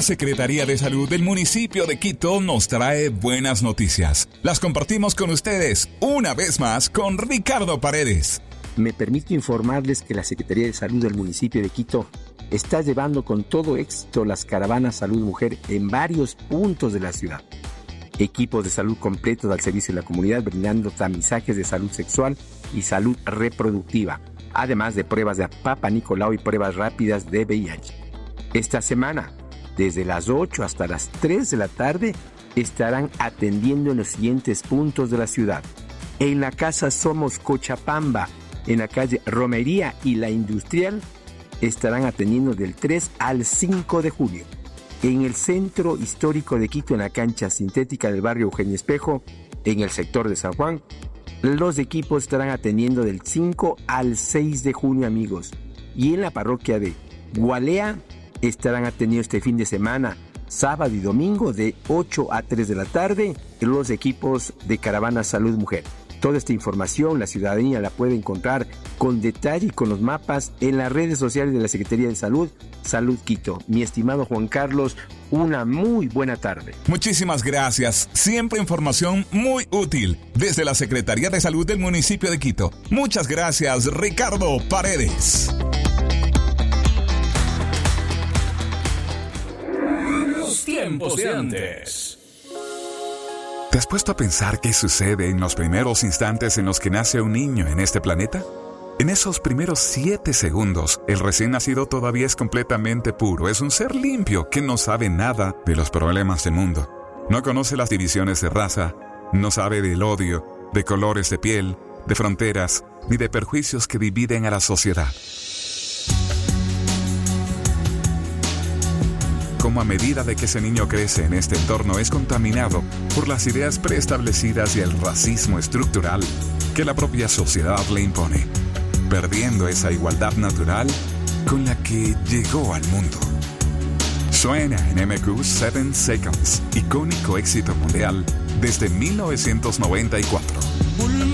La Secretaría de Salud del municipio de Quito nos trae buenas noticias. Las compartimos con ustedes una vez más con Ricardo Paredes. Me permito informarles que la Secretaría de Salud del municipio de Quito está llevando con todo éxito las caravanas Salud Mujer en varios puntos de la ciudad. Equipos de salud completos al servicio de la comunidad, brindando tamizajes de salud sexual y salud reproductiva, además de pruebas de Papa Nicolau y pruebas rápidas de VIH. Esta semana, desde las 8 hasta las 3 de la tarde, estarán atendiendo en los siguientes puntos de la ciudad. En la Casa Somos Cochapamba, en la calle Romería y La Industrial, estarán atendiendo del 3 al 5 de julio. En el Centro Histórico de Quito, en la cancha sintética del barrio Eugenio Espejo, en el sector de San Juan, los equipos estarán atendiendo del 5 al 6 de junio, amigos. Y en la parroquia de Gualea estarán atendiendo este fin de semana, sábado y domingo, de 8 a 3 de la tarde, los equipos de Caravana Salud Mujer. Toda esta información la ciudadanía la puede encontrar con detalle y con los mapas en las redes sociales de la Secretaría de Salud, Salud Quito. Mi estimado Juan Carlos, una muy buena tarde. Muchísimas gracias. Siempre información muy útil desde la Secretaría de Salud del municipio de Quito. Muchas gracias, Ricardo Paredes. Los tiempos de antes. ¿Te has puesto a pensar qué sucede en los primeros instantes en los que nace un niño en este planeta? En esos primeros 7 segundos, el recién nacido todavía es completamente puro. Es un ser limpio que no sabe nada de los problemas del mundo. No conoce las divisiones de raza, no sabe del odio, de colores de piel, de fronteras, ni de perjuicios que dividen a la sociedad. Como a medida de que ese niño crece en este entorno es contaminado por las ideas preestablecidas y el racismo estructural que la propia sociedad le impone, perdiendo esa igualdad natural con la que llegó al mundo. Suena en MQ 7 Seconds, icónico éxito mundial desde 1994.